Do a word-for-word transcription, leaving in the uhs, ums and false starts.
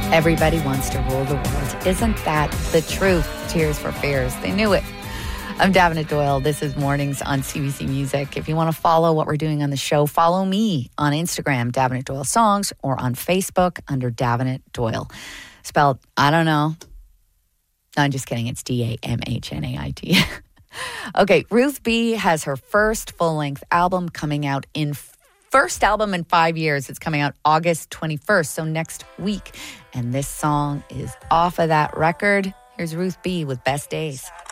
Everybody wants to rule the world. Isn't that the truth? Tears for Fears. They knew it. I'm Davenant Doyle. This is Mornings on C B C Music. If you want to follow what we're doing on the show, follow me on Instagram, Davenant Doyle Songs, or on Facebook under Davenant Doyle. Spelled, I don't know. No, I'm just kidding. It's D A M H N A I T. Okay, Ruth B. has her first full-length album coming out in first album in five years. It's coming out August twenty-first, so next week. And this song is off of that record. Here's Ruth B. with Best Days.